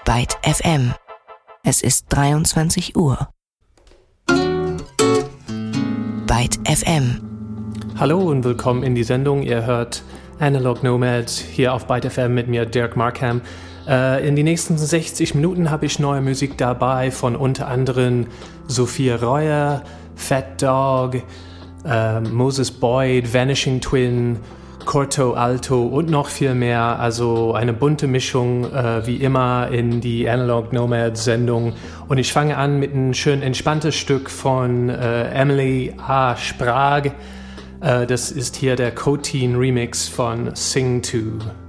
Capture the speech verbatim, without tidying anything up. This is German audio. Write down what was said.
Byte F M. Es ist dreiundzwanzig Uhr. Byte F M. Hallo und willkommen in die Sendung. Ihr hört Analog Nomads hier auf Byte F M mit mir, Dirk Markham. Äh, in den nächsten sechzig Minuten habe ich neue Musik dabei von unter anderem Sophia Reuer, Fat Dog, äh, Moses Boyd, Vanishing Twin, Corto Alto und noch viel mehr. Also eine bunte Mischung, äh, wie immer in die Analog Nomads Sendung. Und ich fange an mit einem schön entspanntes Stück von äh, Emily A. Sprague. Äh, das ist hier der Coteen Remix von Sing To.